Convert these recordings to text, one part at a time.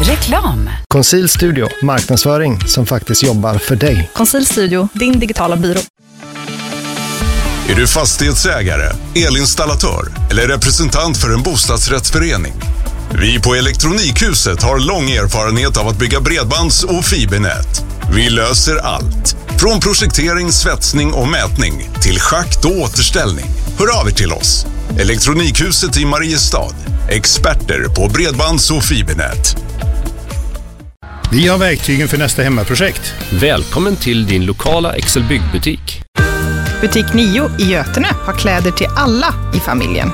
Reklam. Conceal Studio, marknadsföring som faktiskt jobbar för dig. Conceal Studio, din digitala byrå. Är du fastighetsägare, elinstallatör eller representant för en bostadsrättsförening? Vi på Elektronikhuset har lång erfarenhet av att bygga bredbands- och fibernät. Vi löser allt. Från projektering, svetsning och mätning till schakt och återställning. Hör av er till oss. Elektronikhuset i Mariestad. Experter på bredbands- och fibernät. Vi har verktygen för nästa hemmaprojekt. Välkommen till din lokala Excel-byggbutik. Butik 9 i Götene har kläder till alla i familjen.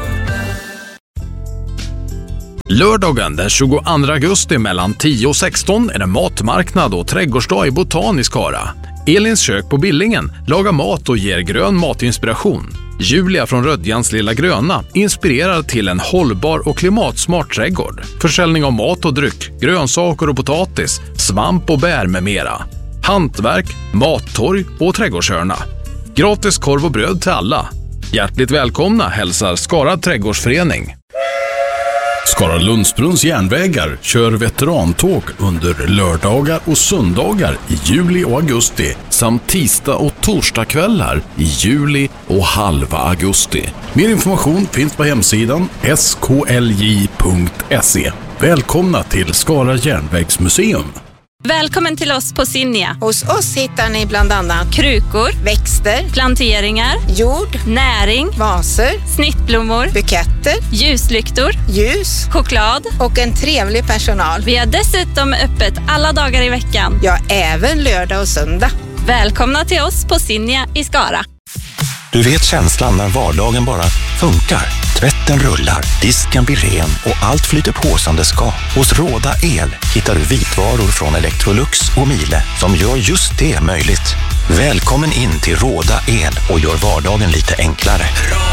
Lördagen den 22 augusti mellan 10 och 16 är det matmarknad och trädgårdsdag i Botanisk Skara. Elins kök på Billingen lagar mat och ger grön matinspiration. Julia från Rödjans Lilla Gröna inspirerar till en hållbar och klimatsmart trädgård. Försäljning av mat och dryck, grönsaker och potatis, svamp och bär med mera. Hantverk, mattorg och trädgårdshörna. Gratis korv och bröd till alla. Hjärtligt välkomna hälsar Skara Trädgårdsförening. Skara Lundsbrunns järnvägar kör veterantåg under lördagar och söndagar i juli och augusti samt tisdag och torsdagskvällar i juli och halva augusti. Mer information finns på hemsidan sklj.se. Välkomna till Skara Järnvägsmuseum. Välkommen till oss på Sinja. Hos oss hittar ni bland annat krukor, växter, planteringar, jord, näring, vaser, snittblommor, buketter, ljuslyktor, ljus, choklad och en trevlig personal. Vi har dessutom öppet alla dagar i veckan. Ja, även lördag och söndag. Välkomna till oss på Sinja i Skara. Du vet känslan när vardagen bara funkar. Tvätten rullar, disken blir ren och allt flyter på som det ska. Hos Råda El hittar du vitvaror från Electrolux och Miele som gör just det möjligt. Välkommen in till Råda El och gör vardagen lite enklare.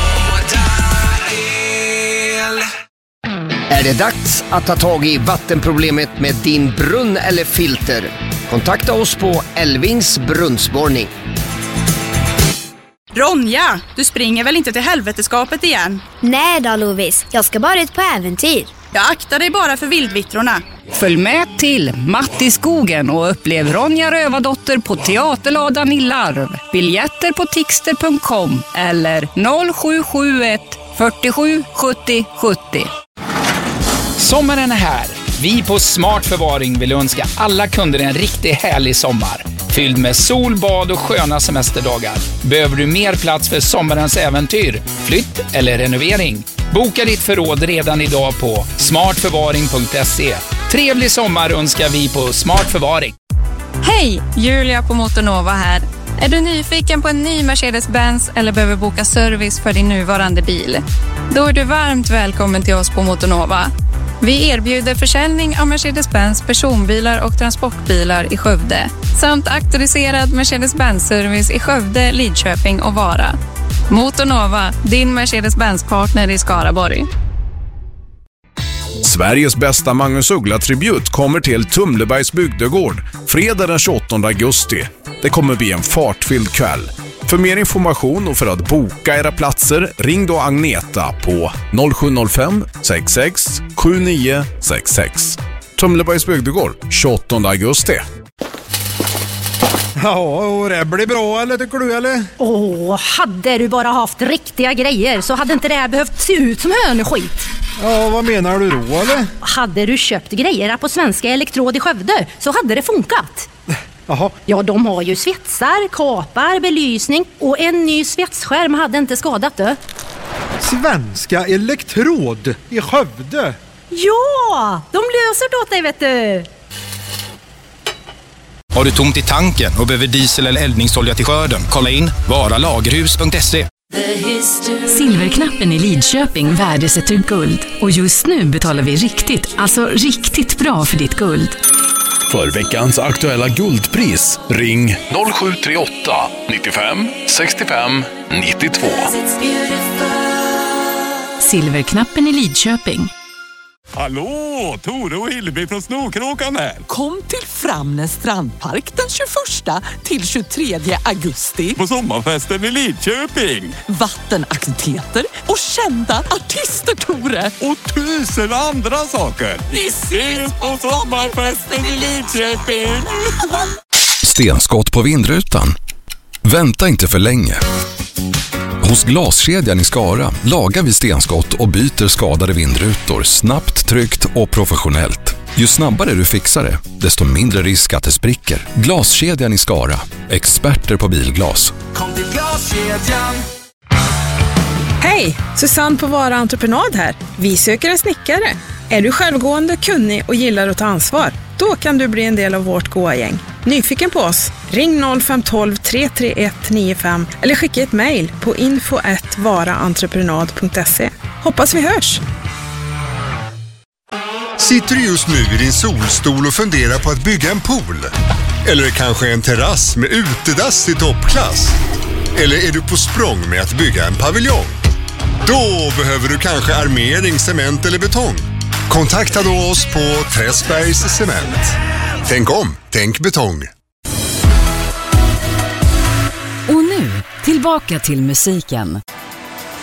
Är det dags att ta tag i vattenproblemet med din brunn eller filter? Kontakta oss på Elvins brunnsborrning. Ronja, du springer väl inte till helveteskapet igen? Nej då, Lovis. Jag ska bara ut på äventyr. Jag aktar dig bara för vildvittrorna. Följ med till Matt i skogen och upplev Ronja Rövardotter på Teaterladan i Larv. Biljetter på tixter.com eller 0771 47 70 70. Sommaren är här. Vi på Smart Förvaring vill önska alla kunder en riktigt härlig sommar. Fylld med sol, bad och sköna semesterdagar. Behöver du mer plats för sommarens äventyr, flytt eller renovering? Boka ditt förråd redan idag på smartförvaring.se. Trevlig sommar önskar vi på Smart Förvaring. Hej, Julia på Motornova här. Är du nyfiken på en ny Mercedes-Benz eller behöver boka service för din nuvarande bil? Då är du varmt välkommen till oss på Motornova. Vi erbjuder försäljning av Mercedes-Benz personbilar och transportbilar i Skövde samt auktoriserad Mercedes-Benz-service i Skövde, Lidköping och Vara. Motornova, din Mercedes-Benz-partner i Skaraborg. Sveriges bästa Magnus Uggla-tribut kommer till Tumlebergs bygdegård fredag den 28 augusti. Det kommer bli en fartfylld kväll. För mer information och för att boka era platser, ring då Agneta på 0705 66 7966. Tumlebergs bygdegård, 28 augusti. Ja, och det blir bra, eller tycker du, eller? Hade du bara haft riktiga grejer så hade inte det här behövt se ut som hönskit. Ja, vad menar du då, eller? Hade du köpt grejer på Svenska Elektrod i Skövde så hade det funkat. Jaha. Ja, de har ju svetsar, kapar, belysning och en ny svetsskärm hade inte skadat det. Svenska Elektrod i Skövde? Ja, de löser det åt dig, vet du. Har du tomt i tanken och behöver diesel eller eldningsolja till skörden? Kolla in varalagerhus.se. Silverknappen i Lidköping värdesätter guld. Och just nu betalar vi riktigt bra för ditt guld. För veckans aktuella guldpris, ring 0738 95 65 92. Silverknappen i Lidköping. Hallå, Tore och Hillebrand från Snorkråkan här. Kom till Framnäs strandpark den 21 till 23 augusti. På sommarfesten i Lidköping. Vattenaktiviteter aktiviteter och kända artister, Tore. Och 1000 andra saker. Vi ses på sommarfesten i Lidköping. Stenskott på vindrutan. Vänta inte för länge. Hos Glaskedjan i Skara lagar vi stenskott och byter skadade vindrutor snabbt, tryggt och professionellt. Ju snabbare du fixar det, desto mindre risk att det spricker. Glaskedjan i Skara. Experter på bilglas. Kom till Glaskedjan. Hej! Susanne på Vara Entreprenad här. Vi söker en snickare. Är du självgående, kunnig och gillar att ta ansvar? Då kan du bli en del av vårt goa gäng. Nyfiken på oss? Ring 0512 331 95 eller skicka ett mejl på info@varaentreprenad.se. Hoppas vi hörs! Sitter du just nu i din solstol och funderar på att bygga en pool? Eller kanske en terrass med utedass i toppklass? Eller är du på språng med att bygga en paviljong? Då behöver du kanske armering, cement eller betong. Kontakta då oss på Träsbergs Cement. Tänk om, tänk betong. Och nu, tillbaka till musiken.